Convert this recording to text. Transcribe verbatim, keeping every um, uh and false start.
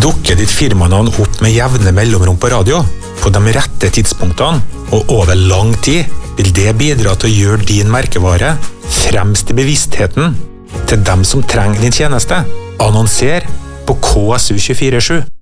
Dukker ditt firmanavn opp med jevne mellomrom på radio, på de rette tidspunktene og over lang tid, vil det bidra til å gjøre din merkevare fremst i bevisstheten til dem som trenger din tjeneste. Annonser på K S U to fire sju.